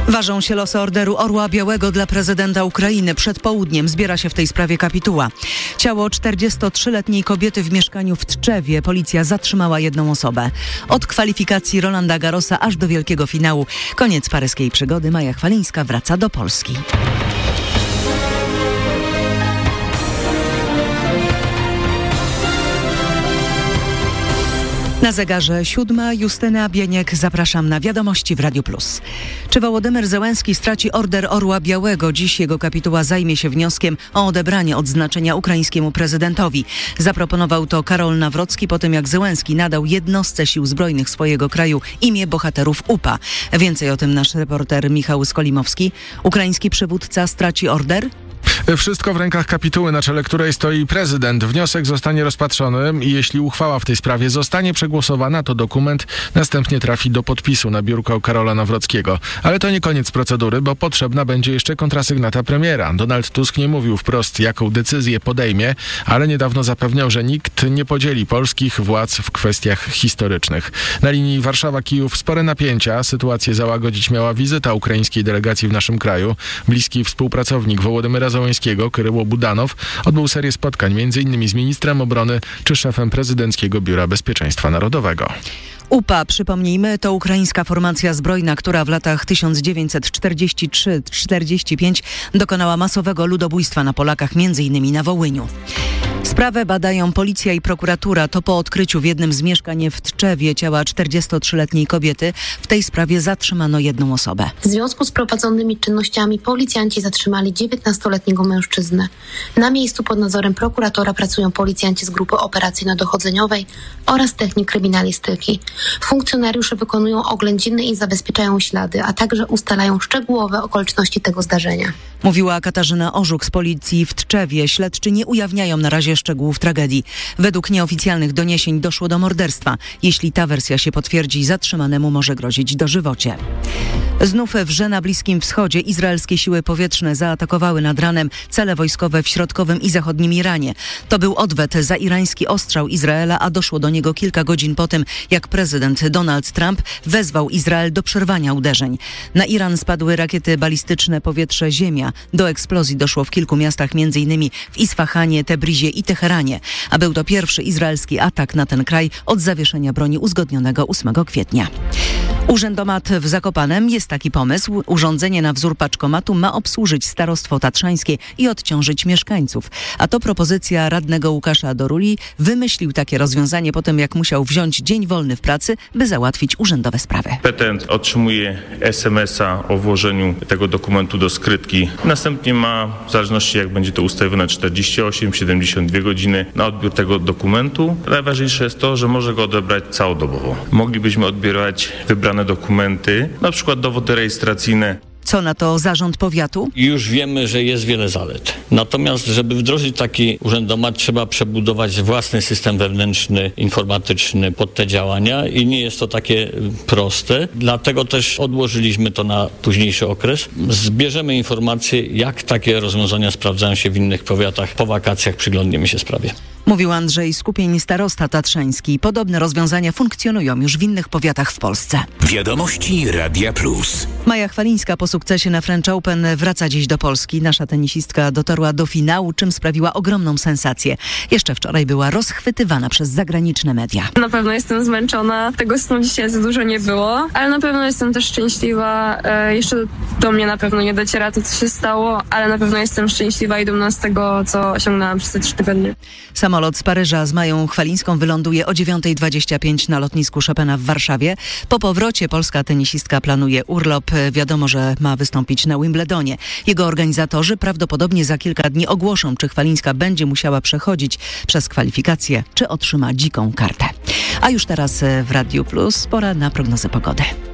Ważą się losy Orderu Orła Białego dla prezydenta Ukrainy. Przed południem zbiera się w tej sprawie kapituła. Ciało 43-letniej kobiety w mieszkaniu w Tczewie. Policja zatrzymała jedną osobę. Od kwalifikacji Rolanda Garrosa aż do wielkiego finału. Koniec paryskiej przygody. Maja Chwalińska wraca do Polski. Na zegarze 7. Justyna Bieniek. Zapraszam na Wiadomości w Radiu Plus. Czy Wołodymyr Zełenski straci Order Orła Białego? Dziś jego kapituła zajmie się wnioskiem o odebranie odznaczenia ukraińskiemu prezydentowi. Zaproponował to Karol Nawrocki po tym, jak Zełenski nadał jednostce sił zbrojnych swojego kraju imię bohaterów UPA. Więcej o tym nasz reporter Michał Skolimowski. Ukraiński przywódca straci order? Wszystko w rękach kapituły, na czele której stoi prezydent. Wniosek zostanie rozpatrzony i jeśli uchwała w tej sprawie zostanie przegłosowana, to dokument następnie trafi do podpisu na biurko Karola Nawrockiego. Ale to nie koniec procedury, bo potrzebna będzie jeszcze kontrasygnata premiera. Donald Tusk nie mówił wprost, jaką decyzję podejmie, ale niedawno zapewniał, że nikt nie podzieli polskich władz w kwestiach historycznych. Na linii Warszawa-Kijów spore napięcia. Sytuację załagodzić miała wizyta ukraińskiej delegacji w naszym kraju. Bliski współpracownik Wołodymyra Zełenskiego, Kyryło Budanow, odbył serię spotkań m.in. z ministrem obrony czy szefem prezydenckiego Biura Bezpieczeństwa Narodowego. UPA, przypomnijmy, to ukraińska formacja zbrojna, która w latach 1943-45 dokonała masowego ludobójstwa na Polakach, m.in. na Wołyniu. Sprawę badają policja i prokuratura. To po odkryciu w jednym z mieszkań w Tczewie ciała 43-letniej kobiety. W tej sprawie zatrzymano jedną osobę. W związku z prowadzonymi czynnościami policjanci zatrzymali 19-letniego mężczyznę. Na miejscu pod nadzorem prokuratora pracują policjanci z grupy operacyjno-dochodzeniowej oraz technik kryminalistyki. Funkcjonariusze wykonują oględziny i zabezpieczają ślady, a także ustalają szczegółowe okoliczności tego zdarzenia. Mówiła Katarzyna Orzuk z policji w Tczewie. Śledczy nie ujawniają na razie szczegółów tragedii. Według nieoficjalnych doniesień doszło do morderstwa. Jeśli ta wersja się potwierdzi, zatrzymanemu może grozić dożywocie. Znów wrze na Bliskim Wschodzie izraelskie siły powietrzne zaatakowały nad ranem cele wojskowe w środkowym i zachodnim Iranie. To był odwet za irański ostrzał Izraela, a doszło do niego kilka godzin po tym, jak prezydent Donald Trump wezwał Izrael do przerwania uderzeń. Na Iran spadły rakiety balistyczne powietrze-ziemia. Do eksplozji doszło w kilku miastach, m.in. w Isfahanie, Tebrizie i Teheranie. A był to pierwszy izraelski atak na ten kraj od zawieszenia broni uzgodnionego 8 kwietnia. Urzędomat w Zakopanem. Jest taki pomysł. Urządzenie na wzór paczkomatu ma obsłużyć starostwo tatrzańskie i odciążyć mieszkańców. A to propozycja radnego Łukasza Doruli. Wymyślił takie rozwiązanie po tym, jak musiał wziąć dzień wolny w pracy, by załatwić urzędowe sprawy. Petent otrzymuje SMS-a o włożeniu tego dokumentu do skrytki. Następnie ma, w zależności jak będzie to ustawione, 48-72 godziny na odbiór tego dokumentu. Najważniejsze jest to, że może go odebrać całodobowo. Moglibyśmy odbierać wybrane dokumenty, na przykład dowody rejestracyjne. Co na to zarząd powiatu? Już wiemy, że jest wiele zalet. Natomiast, żeby wdrożyć taki urzędomat, trzeba przebudować własny system wewnętrzny, informatyczny pod te działania i nie jest to takie proste. Dlatego też odłożyliśmy to na późniejszy okres. Zbierzemy informacje, jak takie rozwiązania sprawdzają się w innych powiatach. Po wakacjach przyglądniemy się sprawie. Mówił Andrzej Skupień, starosta tatrzański. Podobne rozwiązania funkcjonują już w innych powiatach w Polsce. Wiadomości Radia Plus. Maja Chwalińska po sukcesie na French Open wraca dziś do Polski. Nasza tenisistka dotarła do finału, czym sprawiła ogromną sensację. Jeszcze wczoraj była rozchwytywana przez zagraniczne media. Na pewno jestem zmęczona. Tego snu dzisiaj za dużo nie było, ale na pewno jestem też szczęśliwa. Jeszcze do mnie na pewno nie dociera to, co się stało, ale na pewno jestem szczęśliwa i dumna z tego, co osiągnęłam przez te 3 tygodnie. Samolot z Paryża z Mają Chwalińską wyląduje o 9:25 na lotnisku Chopina w Warszawie. Po powrocie polska tenisistka planuje urlop. Wiadomo, że ma wystąpić na Wimbledonie. Jego organizatorzy prawdopodobnie za kilka dni ogłoszą, czy Chwalińska będzie musiała przechodzić przez kwalifikacje, czy otrzyma dziką kartę. A już teraz w Radiu Plus pora na prognozę pogody.